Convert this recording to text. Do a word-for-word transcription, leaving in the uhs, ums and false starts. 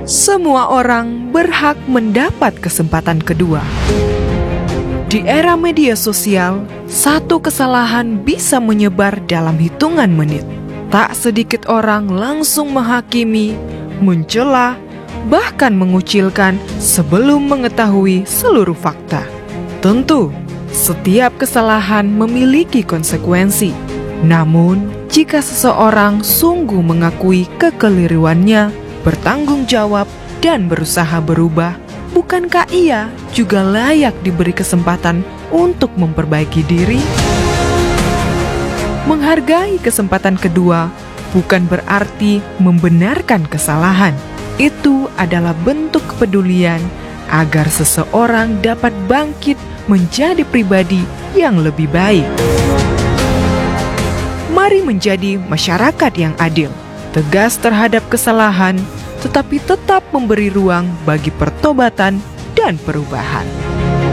Semua orang berhak mendapat kesempatan kedua. Di era media sosial, satu kesalahan bisa menyebar dalam hitungan menit. Tak sedikit orang langsung menghakimi, mencela, bahkan mengucilkan sebelum mengetahui seluruh fakta. Tentu, setiap kesalahan memiliki konsekuensi. Namun, jika seseorang sungguh mengakui kekeliruannya, bertanggung jawab, dan berusaha berubah, bukankah ia juga layak diberi kesempatan untuk memperbaiki diri? Menghargai kesempatan kedua bukan berarti membenarkan kesalahan. Itu adalah bentuk kepedulian agar seseorang dapat bangkit menjadi pribadi yang lebih baik. Mari menjadi masyarakat yang adil, tegas terhadap kesalahan, tetapi tetap memberi ruang bagi pertobatan dan perubahan.